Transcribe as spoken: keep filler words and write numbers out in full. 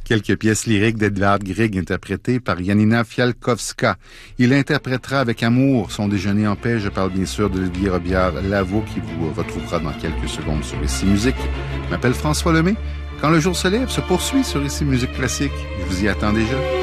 Quelques pièces lyriques d'Edvard Grieg interprétées par Janina Fialkowska. Il interprétera avec amour Son déjeuner en paix. Je parle bien sûr d'Olivier Robillard-Lavaux qui vous retrouvera dans quelques secondes sur Ici Musique. Je m'appelle François Lemay. Quand le jour se lève se poursuit sur Ici Musique Classique. Je vous y attends déjà.